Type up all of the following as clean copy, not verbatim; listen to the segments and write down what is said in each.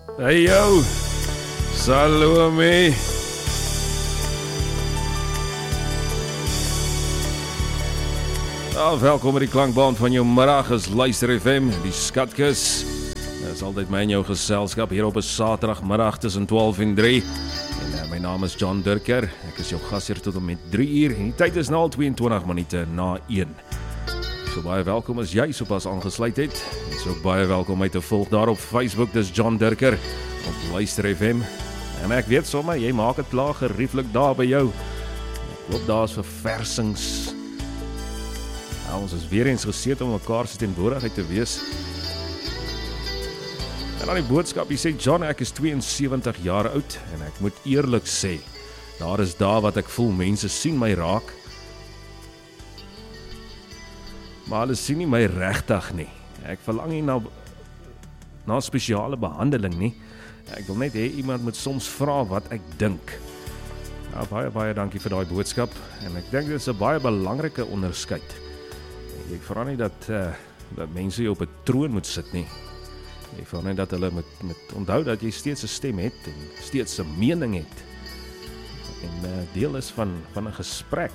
Hey yo, Salome. Welkom by die klankbaan van jou middag, is Luister FM, die Skatkis. Dit is altyd my en jou geselskap hier op 'n Saterdagmiddag tussen 12 en 3. En my naam is John Durker, ek is jou gasheer tot en met 3 uur en die tyd is nou al 22 minute na 1. So baie welkom as jy sopas aangesluit het. En so baie welkom my te volg daar op Facebook, dis John Durker op Luister FM. En ek weet sommer, jy maak het klaar gerieflik daar by jou. Ek hoop daar is verversings. Nou, ons is weer eens geseet om mekaar se teenwoordigheid te wees. En dan die boodskap, jy sê, John, ek is 72 jaar oud en ek moet eerlik sê, daar is daar wat ek voel, mense sien my raak, maar hulle sien nie my regtig nie. Ek verlang nie na spesiale behandeling nie. Ek wil net hê iemand moet soms vra wat ek dink. Nou, baie dankie vir daai boodskap en ek dink dit is 'n baie belangrike onderskeid. Ek vra nie dat mense jou op 'n troon moet sit nie. Ek vra nie dat hulle moet onthou dat jy steeds 'n stem het en steeds 'n mening het. En deel is van 'n gesprek.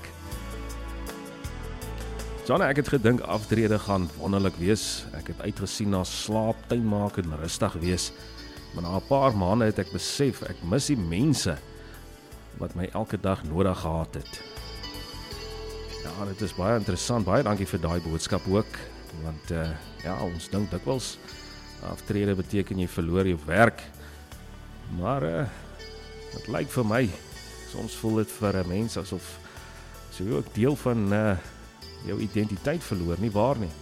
John, ek het gedink aftrede gaan wonderlik wees. Ek het uitgesien na slaap, tuin maak en rustig wees. Maar na 'n paar maande het ek besef, ek mis die mense wat my elke dag nodig gehad het. Ja, dit is baie interessant, baie dankie vir daai boodskap ook, want ons dink dikwels, aftrede beteken jy verloor jou werk, maar dit lyk vir my, soms voel dit vir 'n mens asof jy ook deel van jou identiteit verloor, nie waar nie.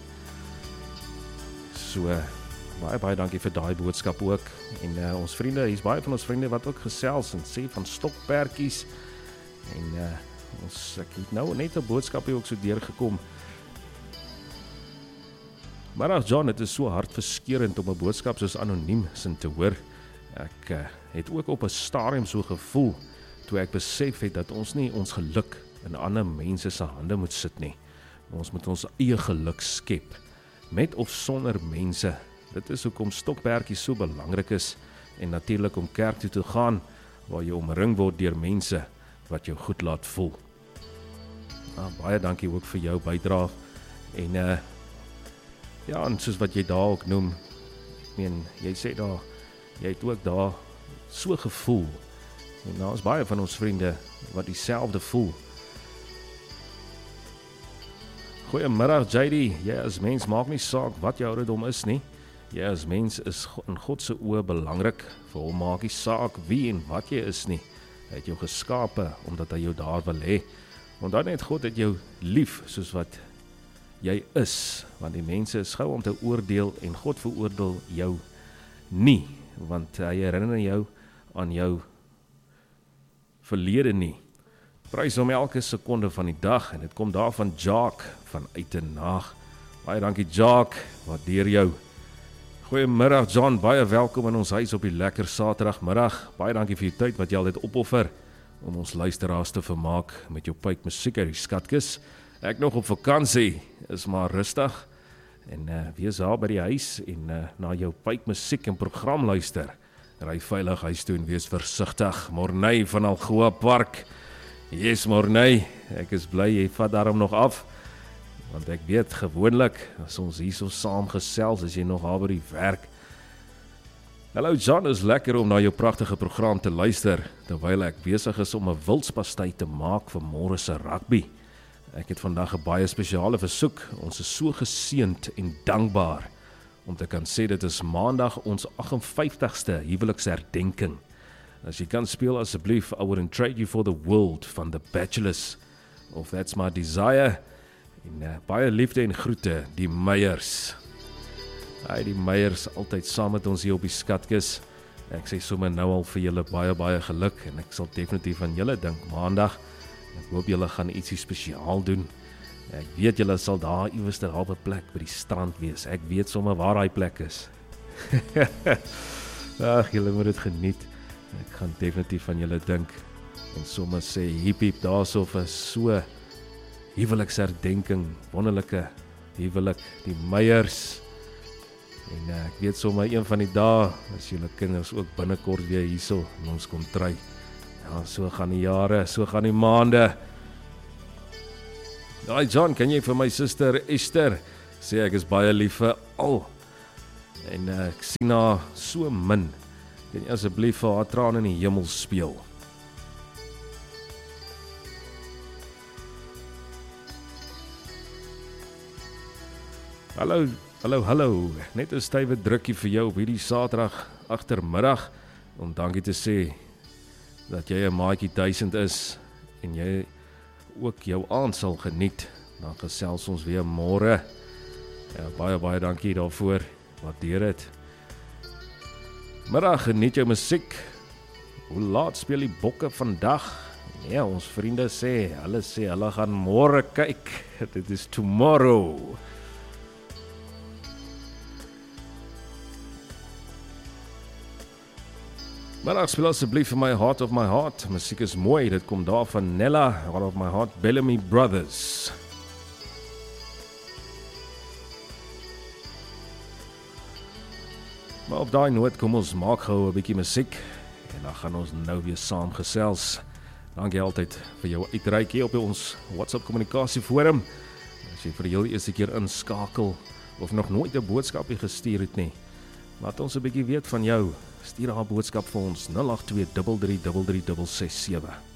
So, baie dankie vir daai boodskap ook, en ons vriende, hier's baie van ons vriende wat ook gesels en sê van stokperdjies, en ek het nou net 'n boodskap hier ook so deurgekom. Maar ag John, het is so hartverskeurend om 'n boodskap soos anoniem sin te hoor. Ek het ook op 'n stadium so gevoel, toe ek besef het dat ons nie ons geluk in ander mense se hande moet sit nie. Ons moet ons eie geluk skep, met of sonder mense. Dit is hoekom stokperdjies so belangrik is, en natuurlik om kerk toe te gaan, waar jy omring word deur mense wat jou goed laat voel. Baie dankie ook vir jou bydrae, en en soos wat jy daar ook noem, ek meen, jy sê daar, jy het ook daar so gevoel, en daar is baie van ons vriende wat dieselfde voel. Goeiemiddag JD, jy as mens maak nie saak wat jou ouderdom is nie, jy as mens is in God se oë belangrik, vir hom maak nie saak wie en wat jy is nie, hy het jou geskape, omdat hy jou daar wil hê, want dan het God het jou lief, soos wat jy is, want die mense is gou om te oordeel, en God veroordeel jou nie, want hy herinner jou aan jou verlede nie. Prys hom elke sekonde van die dag, en dit kom daar van Jacques, van Uitenaag. Baie dankie Jacques, waardeer jou. Goeiemiddag John, baie welkom in ons huis op die lekker Saterdagmiddag. Baie dankie vir die tyd wat jy al dit opoffer, om ons luisteraars te vermaak met jou pyp musiek uit die Skatkis. Ek nog op vakansie, is maar rustig, en wees daar by die huis, en na jou pyp musiek en program luister. Ry veilig huis toe en wees versigtig. Morney van Algoa Park. Yes, Morney, ek is bly jy vat daarom nog af, want ek weet gewoonlik, as ons hier so saam gesels, as jy nog daar by die werk. Hallo John, is lekker om na jou pragtige program te luister, terwyl ek besig is om 'n wildspastei te maak vir môre se rugby. Ek het vandag 'n baie spesiale versoek, ons is so geseënd en dankbaar, om te kan sê dit is maandag ons 58ste huweliksherdenking. As jy kan speel asseblief I Wouldn't Trade You For The World van The Bachelors, of That's My Desire, en baie liefde en groete, die Meyers. Die Meyers, altyd saam met ons hier op die Skatkis. Ek sê sommer nou al vir julle baie geluk, en ek sal definitief aan julle dink maandag. Ek hoop julle gaan ietsie spesiaal doen. Ek weet julle sal daar iewers ter halwe plek by die strand wees. Ek weet sommer waar daai plek is. Ag, julle moet dit geniet. Ek gaan definitief van julle dink, en sommer sê hiep daarso vir so huweliksherdenking, wonderlike huwelik, die Meyers. En ek weet sommer een van die dae, as julle kinders ook binnekort weer hierso in ons kom try. Ja, so gaan die jare, so gaan die maande. Daai John, kan jy vir my suster Esther sê ek is baie lief vir al. En ek sien haar so min. Kan jy asseblief vir haar trane in die hemel speel? Hallo. Net 'n stywe drukkie vir jou op hierdie Saterdag agtermiddag om dankie te sê dat jy 'n maatjie 1000 is en jy ook jou aand sal geniet. Dan gesels ons weer môre. Ja, baie dankie daarvoor. Waardeer dit. Middag geniet jou musiek. Hoe laat speel die bokke vandag? Nee, ons vriende sê hulle gaan môre kyk. Dit is tomorrow. Middag speel asseblief vir my Heart of My Heart. Musiek is mooi, dit kom daar van Nella, Heart of My Heart, Bellamy Brothers. Maar op daai noot kom ons maak gou 'n bietjie musiek en dan gaan ons nou weer saam gesels. Dankie altyd vir jou uitreik hier op ons WhatsApp kommunikasieforum. As jy vir die heel eerste keer inskakel of nog nooit 'n boodskapie gestuur het nie, laat ons 'n bietjie weet van jou. Stuur haar boodskap vir ons 082 3333 667.